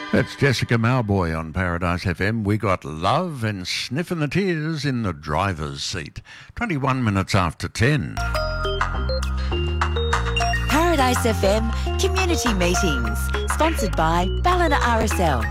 That's Jessica Mauboy on Paradise FM. We got Love and Sniffing the Tears in the driver's seat. 21 minutes after 10. Paradise FM Community Meetings, sponsored by Ballina RSL.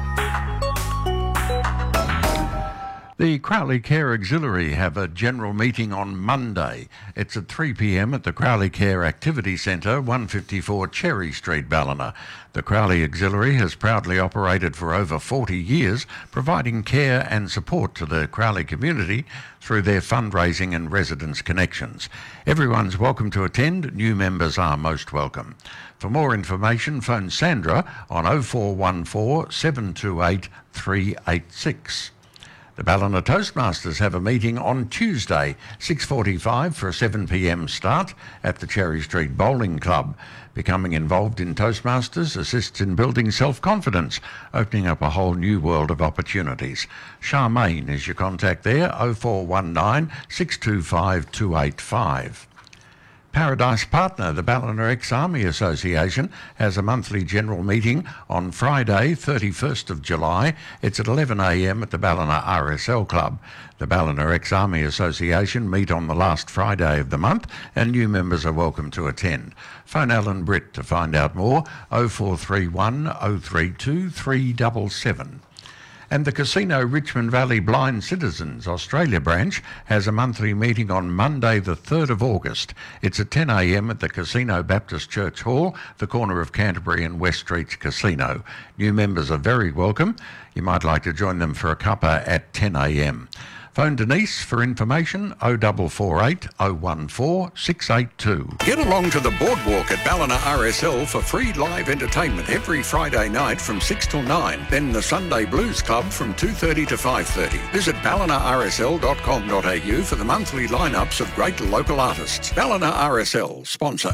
The Crowley Care Auxiliary have a general meeting on Monday. It's at 3 p.m. at the Crowley Care Activity Centre, 154 Cherry Street, Ballina. The Crowley Auxiliary has proudly operated for over 40 years, providing care and support to the Crowley community through their fundraising and residents' connections. Everyone's welcome to attend. New members are most welcome. For more information, phone Sandra on 0414 728 386. The Ballina Toastmasters have a meeting on Tuesday, 6:45 for a 7 p.m. start at the Cherry Street Bowling Club. Becoming involved in Toastmasters assists in building self-confidence, opening up a whole new world of opportunities. Charmaine is your contact there, 0419 625 285. Paradise Partner, the Ballina Ex-Army Association, has a monthly general meeting on Friday, 31st of July. It's at 11 a.m. at the Ballina RSL Club. The Ballina Ex-Army Association meet on the last Friday of the month, and new members are welcome to attend. Phone Alan Britt to find out more, 0431 032 377. And the Casino Richmond Valley Blind Citizens Australia branch has a monthly meeting on Monday the 3rd of August. It's at 10 a.m. at the Casino Baptist Church Hall, the corner of Canterbury and West Streets Casino. New members are very welcome. You might like to join them for a cuppa at 10 a.m. Phone Denise for information, 0448 014 682. Get along to the boardwalk at Ballina RSL for free live entertainment every Friday night from 6 till 9. Then the Sunday Blues Club from 2:30 to 5:30. Visit ballinarsl.com.au for the monthly lineups of great local artists. Ballina RSL, sponsor.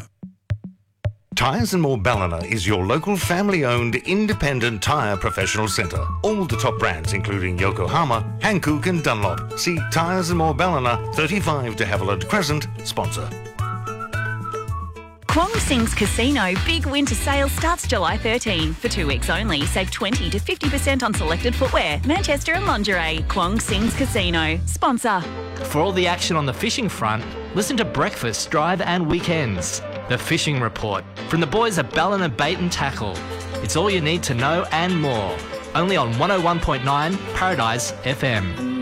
Tyres and More Ballina is your local family-owned independent tyre professional centre. All the top brands including Yokohama, Hankook and Dunlop. See Tyres and More Ballina, 35 de Havilland Crescent, sponsor. Kwong Sing's Casino Big Winter Sale starts July 13. For 2 weeks only, save 20 to 50% on selected footwear, Manchester and lingerie. Kwong Sing's Casino, sponsor. For all the action on the fishing front, listen to Breakfast, Drive and Weekends. The Fishing Report from the boys at Ballina Bait and Tackle. It's all you need to know and more. Only on 101.9 Paradise FM.